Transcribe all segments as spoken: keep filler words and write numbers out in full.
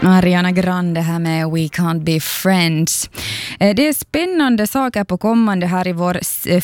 Ariana Grande här med We Can't Be Friends. Det är spännande saker på kommande här i vår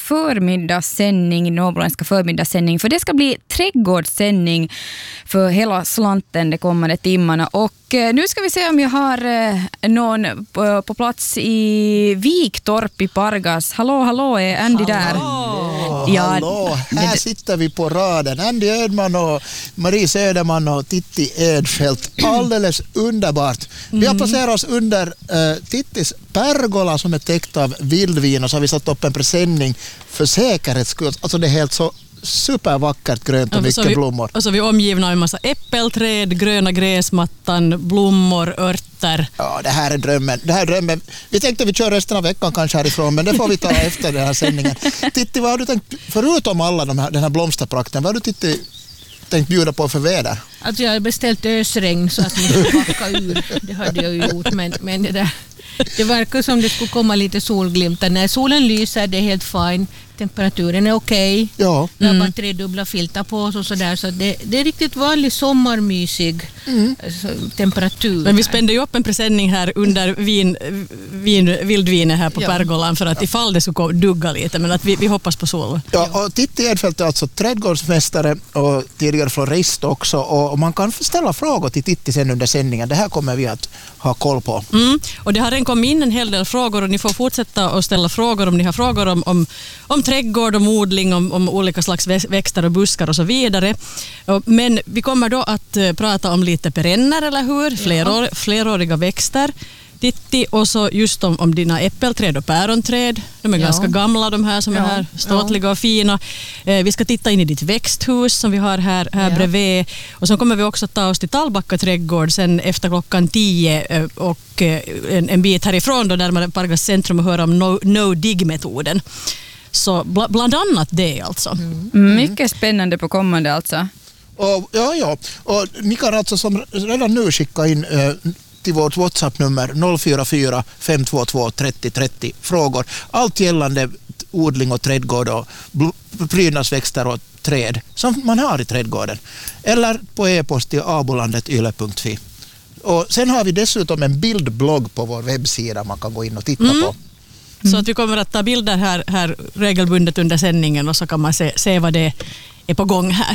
förmiddagssändning, norrländska förmiddagssändning, för det ska bli trädgårdssändning för hela slanten de kommande timmarna. Och nu ska vi se om jag har någon på, på plats i Viktorp i Pargas. Hallå, hallå, är Andy där? Hallå, ja, hallå. Här sitter vi på raden. Andy Ödman och Marie Söderman och Titti Edfeldt. Alldeles underbart. Vi har placerat oss under uh, Tittis pergola som är täckt av vildvin, och så har vi satt upp en presenning för säkerhets skull. Alltså det är helt så supervackert grönt och ja, mycket vi, blommor. Och så är vi omgivna av en massa äppelträd, gröna gräsmattan, blommor, örter. Ja, det här är drömmen. Det här är drömmen. Vi tänkte vi kör resten av veckan kanske härifrån, men det får vi ta efter den här sändningen. Titti, vad har du tänkt, förutom alla de här, den här blomsterprakten, vad har du Titti tänkt bjuda på för väder? Alltså jag har beställt ösregn så att ni ska backa ur. Det hade jag ju gjort, men, men det där, det verkar som det skulle komma lite solglimtar. När solen lyser, det är helt fine. Temperaturen är okej. Okay. Ja. Vi har bara tre dubbla filtar på oss och sådär. Så det, det är riktigt vanlig sommarmysig mm. temperatur. Men vi spände ju upp en presenning här under vin, vin, vildvinet här på ja. pergolan för att ifall det skulle dugga lite, men att vi, vi hoppas på sol. Ja, och Titti Edfeldt är alltså trädgårdsmästare och tidigare florist också, och man kan ställa frågor till Titti sen under sändningen. Det här kommer vi att ha koll på. Mm. Och det har redan kommit in en hel del frågor, och ni får fortsätta att ställa frågor om ni har frågor om, om, om trädgård, om odling, om, om olika slags växter och buskar och så vidare. Men vi kommer då att prata om lite perenner, eller hur? Flerår, fleråriga växter. Titti, och så just om, om dina äppelträd och päronträd. De är ja. ganska gamla, de här som ja. är här, ståtliga ja. och fina. Eh, vi ska titta in i ditt växthus som vi har här, här ja. bredvid. Och så kommer vi också ta oss till Tallbacka trädgård sen efter klockan tio eh, och eh, en, en bit härifrån då, närmare Pargas centrum, och höra om no, no-dig-metoden. Så bl- bland annat det alltså. Mm. Mm. Mycket spännande på kommande alltså. Och, ja, ja. Och ni kan alltså som redan nu skicka in eh, till vårt WhatsApp-nummer noll fyra fyra fem två två tre noll tre noll frågor. Allt gällande odling och trädgård och bl- prydnadsväxter och träd som man har i trädgården. Eller på e-post till abolandet yle punkt fi. Och sen har vi dessutom en bildblogg på vår webbsida man kan gå in och titta mm. på. Mm. Så att vi kommer att ta bilder här, här regelbundet under sändningen, och så kan man se, se vad det är på gång här.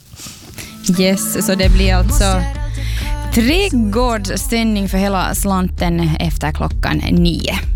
Yes, så det blir alltså trädgårdssändning för hela slanten efter klockan nio.